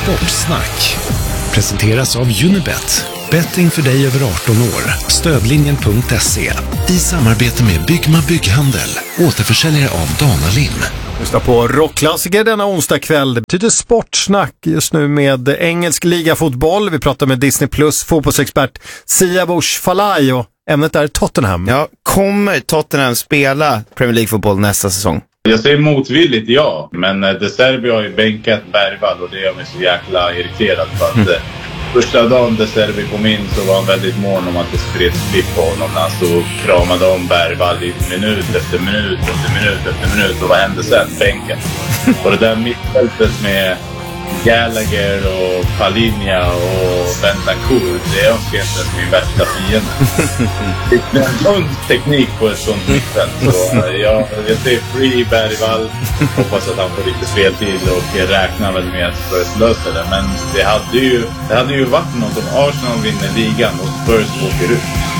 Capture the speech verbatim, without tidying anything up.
Sportsnack presenteras av Unibet. Betting för dig över arton år. Stödlinjen punkt se. I samarbete med Byggma Bygghandel. Återförsäljare av Danalim. Lyssna på rockklassiker denna onsdag kväll. Det betyder sportsnack just nu med engelsk ligafotboll. Vi pratar med Disney Plus fotbollsexpert Siavush Falai och ämnet är Tottenham. Ja, kommer Tottenham spela Premier League-fotboll nästa säsong? Jag säger motvilligt ja, men De Zerbi har ju bänkat Bergvall och det gör mig så jäkla irriterad för att mm. första dagen De Zerbi kom in så var han väldigt mån om att det spreds klipp på honom när han stod och kramade om Bergvall i minut efter minut efter minut efter minut. Och vad hände sen? Bänken. Och det där mittfältet med Gallagher och Palinja och Bentancur, det är också inte min värsta fiende. Det är en sån teknik på ett sånt mittfält. Så jag, jag ser free Bergvall. Hoppas att han får lite speltid och räknar väl med att Spurs löser det. Men det hade ju, det hade ju varit något om Arsenal vinner ligan och Spurs åker ut.